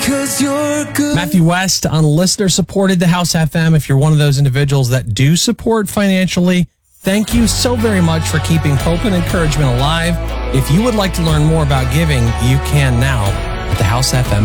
'cause you're good. Matthew West on Listener Supported The House FM. If you're one of those individuals that do support financially, thank you so very much for keeping hope and encouragement alive. If you would like to learn more about giving, you can now at thehousefm.com.